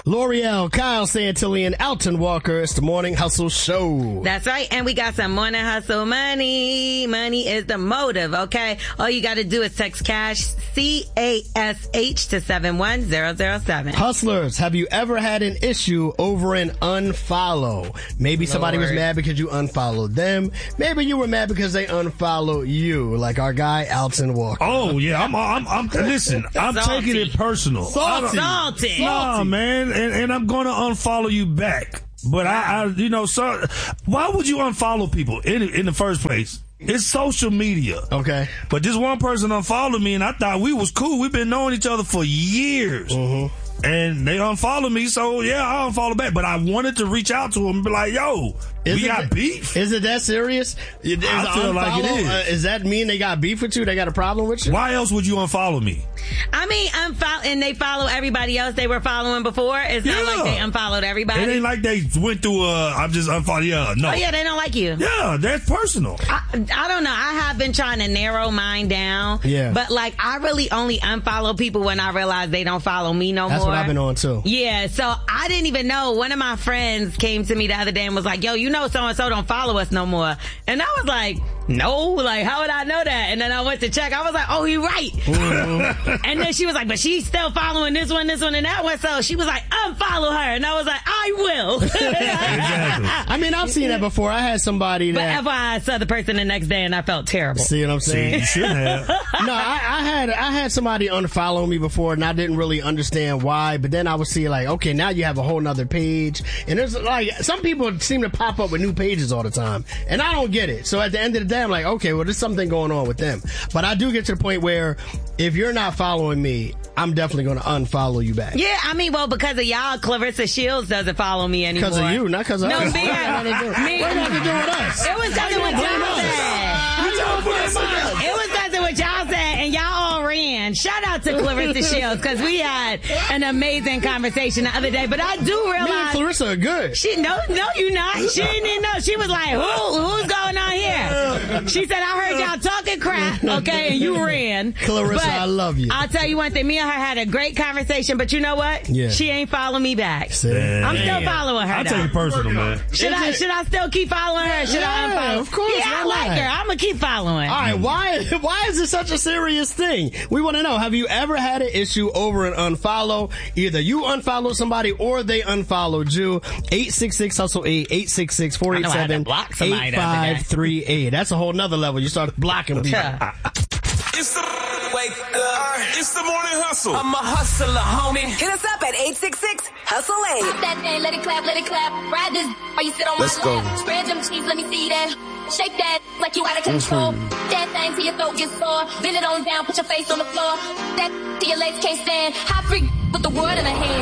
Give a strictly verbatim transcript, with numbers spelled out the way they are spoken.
L'Oreal, Kyle Santilli, and Alton Walker. It's the Morning Hustle Show. That's right. And we got some Morning Hustle money. Money is the motive, okay? All you got to do is text cash, C A S H, to seven one zero zero seven. Hustlers, have you ever had an issue over an unfollow? Maybe somebody Lord. was mad because you unfollowed them. Maybe you were mad because they unfollowed you, like our guy Alton Walker. Oh, yeah. I'm, I'm, I'm listen, I'm Salty. taking it personal. Salty. Salty. Nah, man. And, and I'm going to unfollow you back. But I, I, you know, so why would you unfollow people in, in the first place? It's social media. Okay. But this one person unfollowed me, and I thought we was cool. We've been knowing each other for years. Mm-hmm. And they unfollowed me, so yeah, I unfollowed back. But I wanted to reach out to them and be like, yo, Is we it got th- beef? Is it that serious? Is I feel like it unfollow- is. Uh, does that mean they got beef with you? They got a problem with you? Why else would you unfollow me? I mean, unfollow, and they follow everybody else they were following before. It's not Yeah. like they unfollowed everybody. It ain't like they went through, uh, I'm just unfollowing. Yeah, no. Oh, yeah, they don't like you. Yeah, that's personal. I, I don't know. I have been trying to narrow mine down. Yeah. But, like, I really only unfollow people when I realize they don't follow me no That's more. what I've been on, too. Yeah, so I didn't even know. One of my friends came to me the other day and was like, yo, you know so-and-so don't follow us no more. And I was like, no, like, how would I know that? And then I went to check. I was like, oh, you're right. Mm-hmm. And then she was like, but she's still following this one, this one, and that one. So she was like, unfollow her. And I was like, I will. Exactly. I mean, I've seen that before. I had somebody But that... F Y I, I saw the person the next day and I felt terrible. See what I'm See, saying? you should have. No, I, I had I had somebody unfollow me before, and I didn't really understand why. But then I would see like, okay, now you have a whole nother page, and there's like some people seem to pop up with new pages all the time, and I don't get it. So at the end of the day, I'm like, okay, well, there's something going on with them. But I do get to the point where if you're not following me, I'm definitely going to unfollow you back. Yeah, I mean, well, because of y'all, Clarissa Shields doesn't follow me anymore. Because of you, not because of no, us. me, What got to do- me, what got to do with us? It was because of what y'all said. It was because of what y'all said, and y'all all ran. Shout out to Clarissa Shields, because we had an amazing conversation the other day. But I do Me and realize Clarissa are good. she no, no, you not. She didn't even know. She was like, "Who, who's going on here?" She said, "I heard y'all talking crap, okay, and you ran." Clarissa, But I love you. I'll tell you one thing. Me and her had a great conversation, but you know what? Yeah. She ain't follow me back. See? I'm still following her. I though. take it personal, man. Should Is I it- should I still keep following her? Or should I Yeah, unfollow? of course, Yeah, I why like not? her. I'm gonna keep following. All right, why why is this such a serious thing? We want to know, have you ever had an issue over an unfollow? Either you unfollowed somebody or they unfollowed you. eight six six hustle eight, eight six six, four eight seven, eight five three eight. That's a whole nother level. You start blocking people. It's the wake up. It's the Morning Hustle. I'm a hustler, homie. Hit us up at eight six six hustle eight. Pop that thing, let it clap, let it clap. Ride this while you sit on Let's my go. lap. Spread them cheeks, let me see that. Shake that like you out of control. That thing till your throat gets sore. Bend it on down, put your face on the floor. That till your legs can't stand. Hot freak with the world in her hand.